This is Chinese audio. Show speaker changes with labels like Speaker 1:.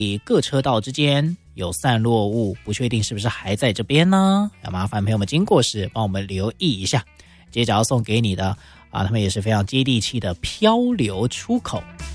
Speaker 1: 各车道之间有散落物，不确定是不是还在这边呢？要麻烦朋友们经过时帮我们留意一下。接着要送给你的他们也是非常接地气的漂流出口。